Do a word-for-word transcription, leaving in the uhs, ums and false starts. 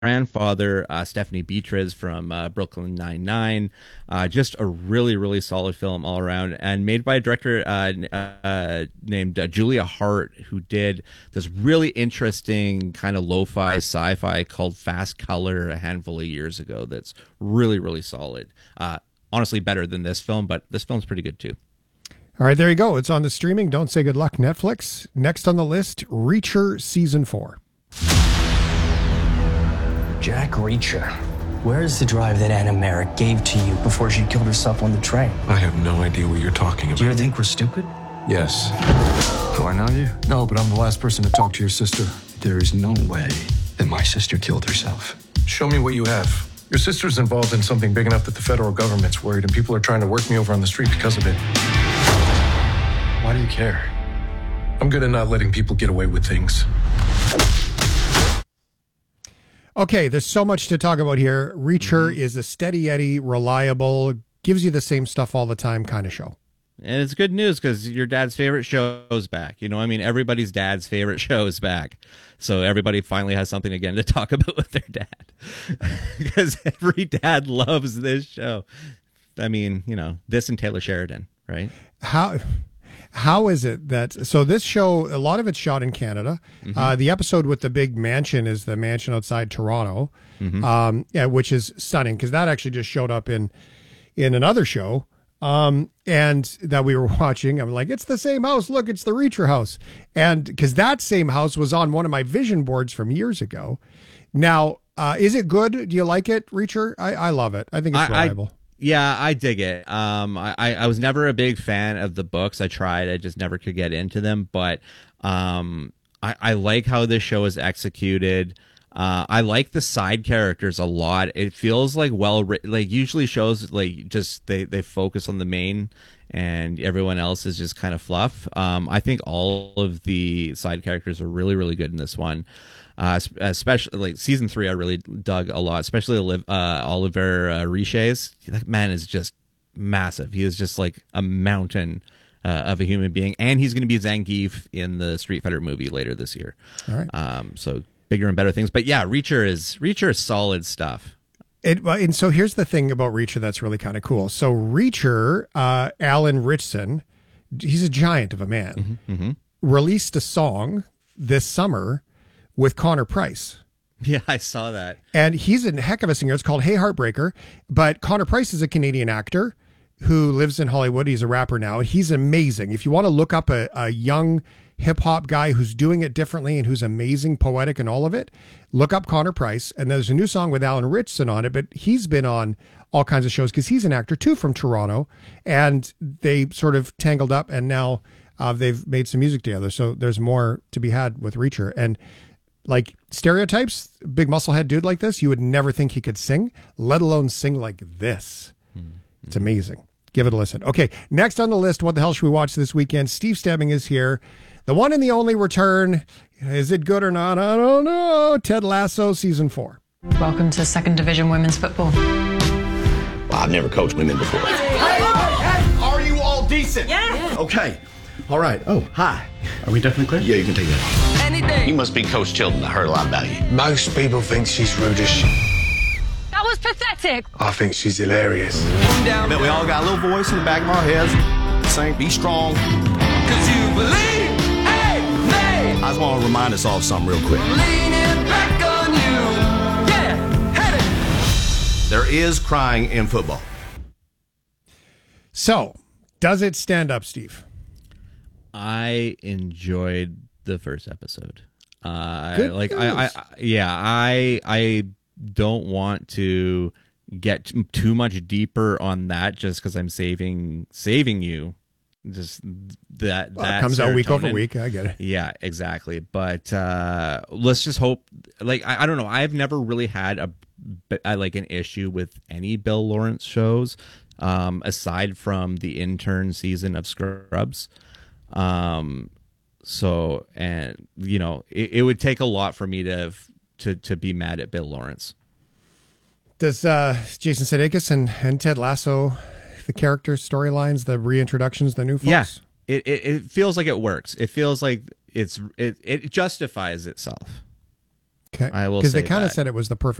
grandfather, uh, Stephanie Beatriz from uh, Brooklyn Nine-Nine. Uh, just a really, really solid film all around, and made by a director uh, uh, named uh, Julia Hart, who did this really interesting kind of lo-fi sci-fi called Fast Color a handful of years ago. That's really, really solid. Uh, honestly, better than this film, but this film's pretty good too. All right, there you go. It's on the streaming. Don't say good luck, Netflix. Next on the list, Reacher Season four. Jack Reacher. Where is the drive that Anna Merrick gave to you before she killed herself on the train? I have no idea what you're talking about. Do you think we're stupid? Yes. Do I know you? No, but I'm the last person to talk to your sister. There is no way that my sister killed herself. Show me what you have. Your sister's involved in something big enough that the federal government's worried and people are trying to work me over on the street because of it. Why do you care? I'm good at not letting people get away with things. Okay, there's so much to talk about here. Reacher Mm-hmm. is a steady Eddie, reliable, gives you the same stuff all the time kind of show. And it's good news because your dad's favorite show is back. You know, I mean, everybody's dad's favorite show is back. So everybody finally has something again to talk about with their dad. Because every dad loves this show. I mean, you know, this and Taylor Sheridan, right? How how is it that, so this show, a lot of it's shot in Canada. Mm-hmm. Uh, the episode with the big mansion is the mansion outside Toronto, mm-hmm. um, yeah, which is stunning because that actually just showed up in in another show. Um, and that we were watching, I'm like, it's the same house. Look, it's the Reacher house. And because that same house was on one of my vision boards from years ago. Now, uh, is it good? Do you like it, Reacher? I, I love it. I think it's I, reliable. I, yeah, I dig it. Um, I, I was never a big fan of the books. I tried. I just never could get into them. But um, I, I like how this show is executed. Uh, I like the side characters a lot. It feels like well written. Like usually shows like just they, they focus on the main and everyone else is just kind of fluff. Um, I think all of the side characters are really, really good in this one. Uh, especially like season three, I really dug a lot, especially uh, Oliver uh, Riches. That man is just massive. He is just like a mountain uh, of a human being. And he's going to be Zangief in the Street Fighter movie later this year. All right. Um, so bigger and better things. But yeah, Reacher is Reacher is solid stuff. It, and so here's the thing about Reacher that's really kind of cool. So Reacher, uh, Alan Ritchson, he's a giant of a man, mm-hmm, mm-hmm. released a song this summer with Connor Price. Yeah, I saw that. And he's a heck of a singer. It's called Hey Heartbreaker. But Connor Price is a Canadian actor who lives in Hollywood. He's a rapper now. And he's amazing. If you want to look up a, a young hip hop guy who's doing it differently and who's amazing, poetic and all of it, look up Connor Price. And there's a new song with Alan Ritchson on it, but he's been on all kinds of shows because he's an actor too from Toronto. And they sort of tangled up and now uh, they've made some music together. So there's more to be had with Reacher. And like stereotypes, big musclehead dude like this, you would never think he could sing, let alone sing like this. Mm-hmm. It's amazing. Give it a listen. Okay, next on the list, what the hell should we watch this weekend? Steve Stebbing is here. The one and the only return. Is it good or not? I don't know. Ted Lasso, season four. Welcome to second division women's football. Well, I've never coached women before. Hey, hey, are you all decent? Yeah. Okay. All right. Oh, hi. Are we definitely clear? Yeah, you can take that. Anything. You must be Coach Chilton. I heard a lot about you. Most people think she's rude as shit. That was pathetic. I think she's hilarious. Down, But we all got a little voice in the back of our heads saying, be strong. Cause you believe, hey, me. I just want to remind us all of something real quick. Leaning back on you. Yeah, hit it. There is crying in football. So, does it stand up, Steve? I enjoyed the first episode. Uh, Good like news. I, I, yeah, I, I don't want to get t- too much deeper on that just because I'm saving, saving you. Just that Well, that it comes out week over serotonin. week. I get it. Yeah, exactly. But uh, let's just hope. Like I, I don't know. I've never really had a, a like an issue with any Bill Lawrence shows, um, aside from the intern season of Scrubs. Um, so, and you know, it, it would take a lot for me to, to, to be mad at Bill Lawrence. Does uh, Jason Sudeikis and, and Ted Lasso, the character storylines, the reintroductions, the new folks? Yeah, it, it, it feels like it works. It feels like it's, it, it justifies itself. Okay. I will Because they say kind of that. said it was the perfect